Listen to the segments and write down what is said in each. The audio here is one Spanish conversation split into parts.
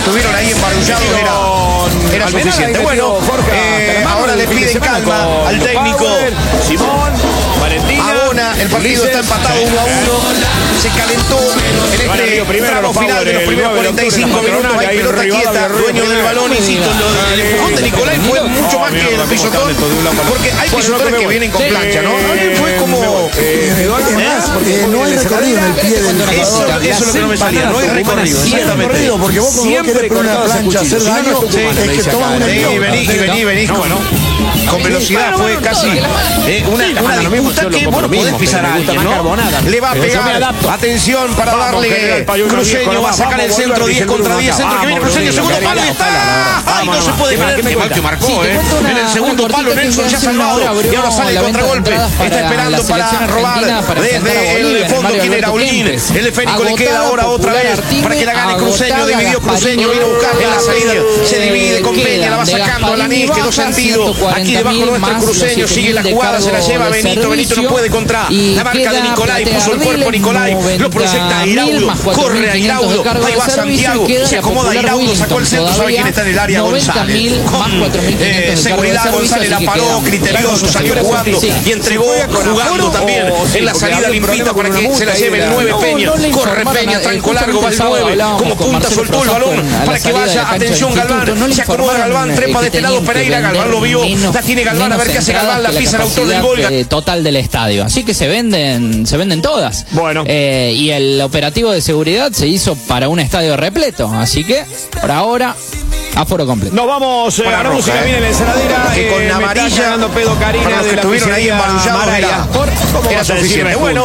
estuvieron ahí embarullados era suficiente. Bueno, ahora le piden calma al técnico. Simón, Valentina. Abona, el partido está empatado 1-1. Se calentó en este tramo final de los primeros 45 minutos. Hay pelota quieta, dueño del balón. Insisto, el empujón de Nicolai fue mucho más que el pisotón, porque hay pisotones que vienen con plancha, ¿no? Fue como... porque no hay recorrido en el pie del jugador. Eso es lo que no me salía, no hay recorrido, exactamente. Porque vos como querés con una plancha hacer daño, es que tomas una y venís con velocidad. Fue casi una disputa que, bueno, podés pisar a alguien, ¿no? Le va a pegar, atención para darle Cruceño, va a sacar el centro 10 contra 10, centro que viene Cruceño, segundo palo y está. Ay, no se puede creer, qué mal que marcó, en el segundo palo Nelson ya salvado y ahora sale el contragolpe, está esperando para robar desde el fondo. ¿Quién era? Olín, el esférico le queda ahora otra vez para que la gane Cruceño, dividió Cruceño, vino a buscarle a la salida, se divide con Peña, la va sacando a Lanís, quedó sentido, aquí debajo nuestro Cruceño, sigue la jugada, se la lleva Benito no puede contra la marca de Nicolai, puso el cuerpo Nicolai, lo proyecta a Iraudo, corre a Iraudo, ahí va Santiago, se acomoda Iraudo, sacó el centro, sabe quién está en el área, González, con seguridad González la paró, criterioso, salió jugando y entregó jugando también en la salida limpita para que se la lleve el 9 Peña, corre Peña, tranco largo, va el 9, como punta soltó el balón para que vaya, atención Galván, se acomoda Galván, trepa de este lado Pereira, Galván lo vio, la tiene Galván, a ver qué hace Galván, la pisa el autor del gol. Total del estadio, así que se venden todas. Bueno. Y el operativo de seguridad se hizo para un estadio repleto, así que por ahora aforo completo. Nos vamos a la música, viene la ensaladera. Que con amarilla dando pedo Karina de la estuvieron ahí embarullados era suficiente. Bueno,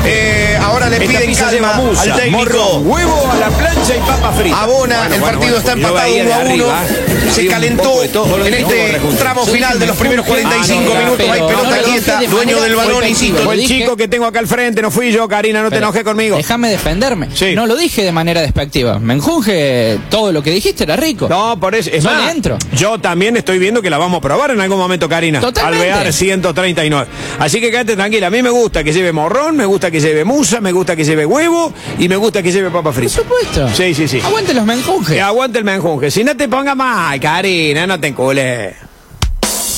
ahora le piden calma al técnico. Huevo a la plancha y papa frita. Abona, el partido está empatado 1-1. Se calentó en este tramo final de los primeros 45 minutos. Hay pelota quieta, dueño del balón, insisto. Fue el chico que tengo acá al frente, no fui yo, Karina, no te enojes conmigo. Déjame defenderme. Sí. No lo dije de manera despectiva. Menjunje, todo lo que dijiste era rico. No, por eso. Es no más, le entro. yo también estoy viendo que la vamos a probar en algún momento, Karina. Totalmente. Alvear 139. Así que quédate tranquila. A mí me gusta que lleve morrón, me gusta que lleve musa, me gusta que lleve huevo y me gusta que lleve papa frita. Por supuesto. Sí. Aguante los menjunjes. Aguante el menjunje. Si no te ponga mal, Karina, no te encules.